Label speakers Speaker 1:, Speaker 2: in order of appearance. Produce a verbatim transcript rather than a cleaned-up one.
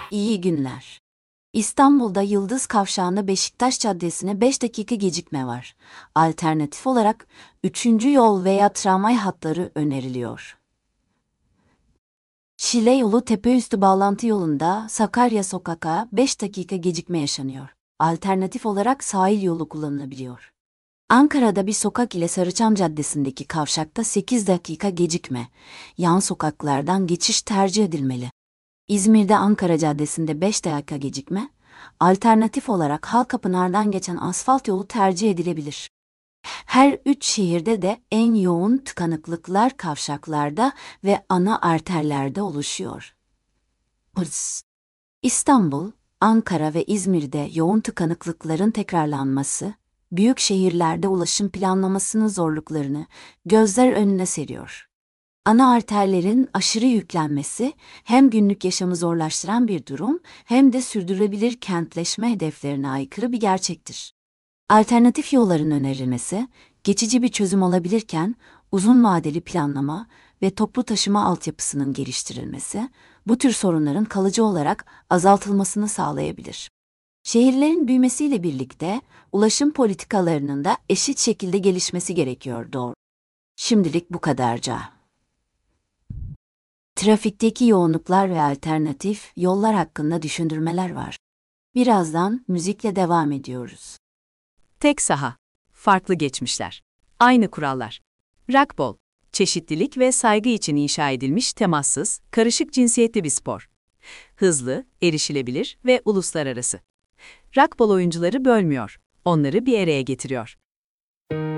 Speaker 1: İyi günler. İstanbul'da Yıldız Kavşağı'nda Beşiktaş Caddesi'ne beş dakika gecikme var. Alternatif olarak üçüncü yol veya tramvay hatları öneriliyor. Şile yolu Tepeüstü bağlantı yolunda Sakarya Sokak'a beş dakika gecikme yaşanıyor. Alternatif olarak sahil yolu kullanılabiliyor. Ankara'da bir sokak ile Sarıçam Caddesi'ndeki kavşakta sekiz dakika gecikme. Yan sokaklardan geçiş tercih edilmeli. İzmir'de Ankara Caddesi'nde beş dakika gecikme, alternatif olarak Halkapınar'dan geçen asfalt yolu tercih edilebilir. Her üç şehirde de en yoğun tıkanıklıklar kavşaklarda ve ana arterlerde oluşuyor. Hırs. İstanbul, Ankara ve İzmir'de yoğun tıkanıklıkların tekrarlanması, büyük şehirlerde ulaşım planlamasının zorluklarını gözler önüne seriyor. Ana arterlerin aşırı yüklenmesi hem günlük yaşamı zorlaştıran bir durum hem de sürdürülebilir kentleşme hedeflerine aykırı bir gerçektir. Alternatif yolların önerilmesi, geçici bir çözüm olabilirken uzun vadeli planlama ve toplu taşıma altyapısının geliştirilmesi, bu tür sorunların kalıcı olarak azaltılmasını sağlayabilir. Şehirlerin büyümesiyle birlikte ulaşım politikalarının da eşit şekilde gelişmesi gerekiyor doğru. Şimdilik bu kadarca. Trafikteki yoğunluklar ve alternatif yollar hakkında düşündürmeler var. Birazdan müzikle devam ediyoruz.
Speaker 2: Tek saha, farklı geçmişler, aynı kurallar. Racquetball, çeşitlilik ve saygı için inşa edilmiş temassız, karışık cinsiyetli bir spor. Hızlı, erişilebilir ve uluslararası. Racquetball oyuncuları bölmüyor, onları bir araya getiriyor.